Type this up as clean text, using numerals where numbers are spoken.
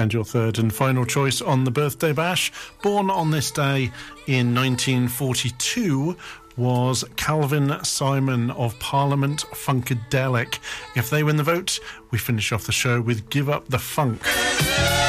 And your third and final choice on the birthday bash, born on this day in 1942, was Calvin Simon of Parliament Funkadelic. If they win the vote, we finish off the show with Give Up the Funk.